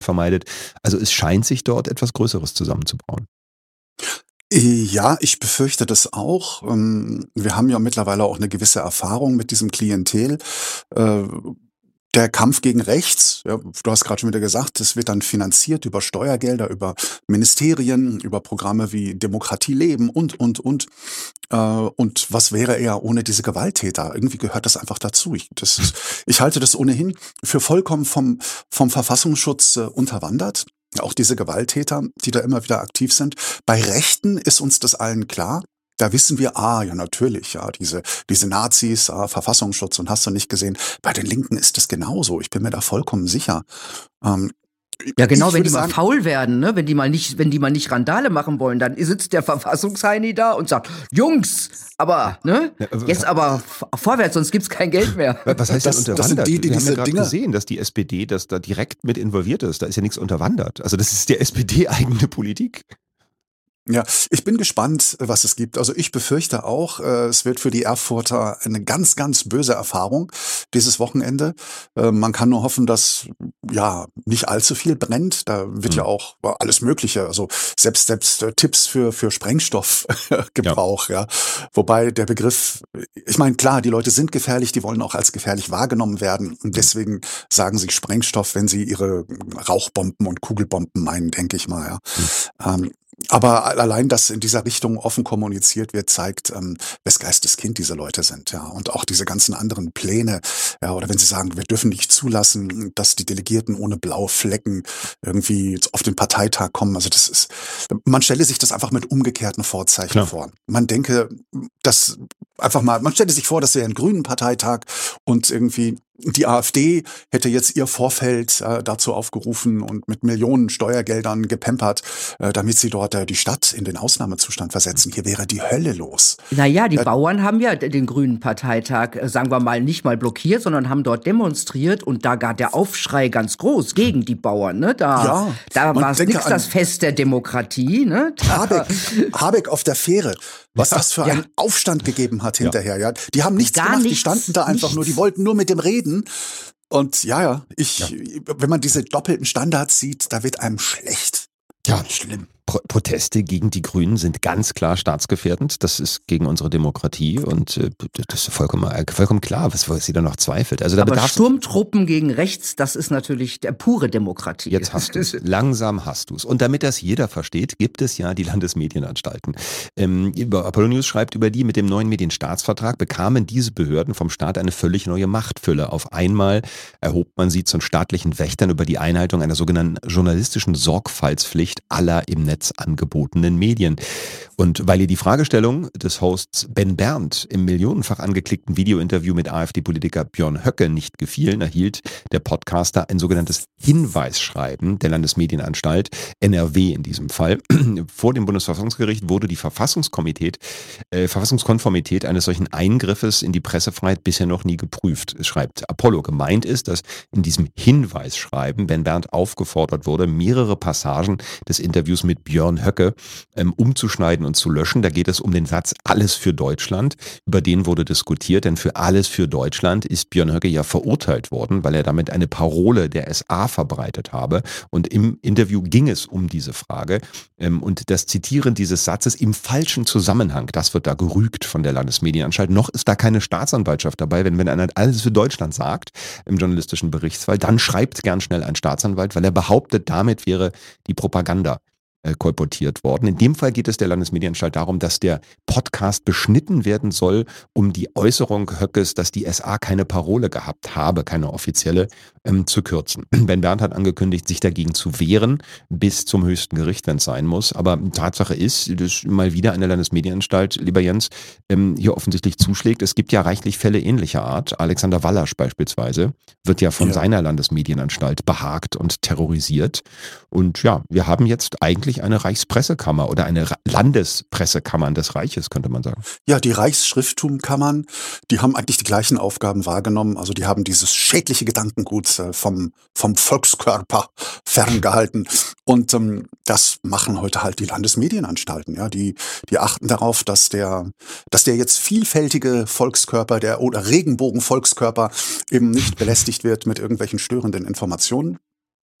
vermeidet. Also es scheint sich dort etwas Größeres zusammenzubrauen. Ja, ich befürchte das auch. Wir haben ja mittlerweile auch eine gewisse Erfahrung mit diesem Klientel. Äh, Der Kampf gegen rechts, ja, du hast gerade schon wieder gesagt, das wird dann finanziert über Steuergelder, über Ministerien, über Programme wie Demokratie leben und. Und was wäre er ohne diese Gewalttäter? Irgendwie gehört das einfach dazu. Ich halte das ohnehin für vollkommen vom Verfassungsschutz unterwandert. Auch diese Gewalttäter, die da immer wieder aktiv sind. Bei Rechten ist uns das allen klar. Da wissen wir, ja natürlich, ja, diese Nazis, Verfassungsschutz und hast du nicht gesehen. Bei den Linken ist das genauso. Ich bin mir da vollkommen sicher. Ähm, Ja, genau, ich wenn würde die mal sagen, faul werden, ne? Wenn die mal nicht Randale machen wollen, dann sitzt der Verfassungsheini da und sagt, Jungs, aber, ne? Jetzt aber vorwärts, sonst gibt's kein Geld mehr. Was heißt denn das sind unterwandert? die Wir haben ja diese gerade Dinge. gesehen, dass die SPD das da direkt mit involviert ist. Da ist ja nichts unterwandert. Also das ist der SPD-eigene Politik. Ja, ich bin gespannt, was es gibt. Also ich befürchte auch, es wird für die Erfurter eine ganz, ganz böse Erfahrung dieses Wochenende. Man kann nur hoffen, dass ja nicht allzu viel brennt. Da wird ja auch alles Mögliche, also selbst Tipps für Sprengstoff Gebrauch, ja. Wobei der Begriff, ich meine, klar, die Leute sind gefährlich, die wollen auch als gefährlich wahrgenommen werden und deswegen sagen sie Sprengstoff, wenn sie ihre Rauchbomben und Kugelbomben meinen, denke ich mal, ja. Aber allein, dass in dieser Richtung offen kommuniziert wird, zeigt, wes Geistes Kind diese Leute sind, ja. Und auch diese ganzen anderen Pläne, ja, oder wenn sie sagen, wir dürfen nicht zulassen, dass die Delegierten ohne blaue Flecken irgendwie auf den Parteitag kommen. Also man stelle sich das einfach mit umgekehrten Vorzeichen vor. Man denke, man stelle sich vor, das wäre ein grünen Parteitag und irgendwie die AfD hätte jetzt ihr Vorfeld dazu aufgerufen und mit Millionen Steuergeldern gepampert, damit sie dort die Stadt in den Ausnahmezustand versetzen. Hier wäre die Hölle los. Naja, die Bauern haben ja den Grünen Parteitag, sagen wir mal, nicht mal blockiert, sondern haben dort demonstriert und da gar der Aufschrei ganz groß gegen die Bauern. Ne? Da war es nix das Fest der Demokratie. Ne? Habeck auf der Fähre. Was das für einen Aufstand gegeben hat hinterher, ja. Die haben nichts gemacht, die standen da einfach nur, die wollten nur mit dem reden. Und wenn man diese doppelten Standards sieht, da wird einem schlecht. Ja, schlimm. Proteste gegen die Grünen sind ganz klar staatsgefährdend. Das ist gegen unsere Demokratie und das ist vollkommen klar, was sie da noch zweifelt. Also aber Sturmtruppen gegen rechts, das ist natürlich der pure Demokratie. Jetzt hast du es. Langsam hast du es. Und damit das jeder versteht, gibt es ja die Landesmedienanstalten. Apollo News schreibt über die, mit dem neuen Medienstaatsvertrag bekamen diese Behörden vom Staat eine völlig neue Machtfülle. Auf einmal erhob man sie zu staatlichen Wächtern über die Einhaltung einer sogenannten journalistischen Sorgfaltspflicht aller im Netz angebotenen Medien. Und weil ihr die Fragestellung des Hosts Ben Berndt im millionenfach angeklickten Videointerview mit AfD-Politiker Björn Höcke nicht gefielen, erhielt der Podcaster ein sogenanntes Hinweisschreiben der Landesmedienanstalt, NRW in diesem Fall. Vor dem Bundesverfassungsgericht wurde die Verfassungskonformität eines solchen Eingriffes in die Pressefreiheit bisher noch nie geprüft, schreibt Apollo. Gemeint ist, dass in diesem Hinweisschreiben Ben Berndt aufgefordert wurde, mehrere Passagen des Interviews mit Björn Höcke umzuschneiden und zu löschen. Da geht es um den Satz "Alles für Deutschland". Über den wurde diskutiert, denn für "Alles für Deutschland" ist Björn Höcke ja verurteilt worden, weil er damit eine Parole der SA verbreitet habe. Und im Interview ging es um diese Frage. Und das Zitieren dieses Satzes im falschen Zusammenhang, das wird da gerügt von der Landesmedienanstalt. Noch ist da keine Staatsanwaltschaft dabei. Wenn einer "Alles für Deutschland" sagt im journalistischen Berichtsfall, dann schreibt gern schnell ein Staatsanwalt, weil er behauptet, damit wäre die Propaganda kolportiert worden. In dem Fall geht es der Landesmedienanstalt darum, dass der Podcast beschnitten werden soll, um die Äußerung Höckes, dass die SA keine Parole gehabt habe, keine offizielle, zu kürzen. Ben Berndt hat angekündigt, sich dagegen zu wehren, bis zum höchsten Gericht, wenn es sein muss. Aber Tatsache ist, dass mal wieder eine Landesmedienanstalt, lieber Jens, hier offensichtlich zuschlägt. Es gibt ja reichlich Fälle ähnlicher Art. Alexander Wallasch beispielsweise wird ja von seiner Landesmedienanstalt behagt und terrorisiert. Und ja, wir haben jetzt eigentlich eine Reichspressekammer oder eine Landespressekammern des Reiches, könnte man sagen. Ja, die Reichsschrifttumkammern, die haben eigentlich die gleichen Aufgaben wahrgenommen. Also die haben dieses schädliche Gedankengut vom Volkskörper ferngehalten. Und das machen heute halt die Landesmedienanstalten. Ja, die achten darauf, dass der jetzt vielfältige Volkskörper, oder Regenbogenvolkskörper eben nicht belästigt wird mit irgendwelchen störenden Informationen. Offiziell gibt es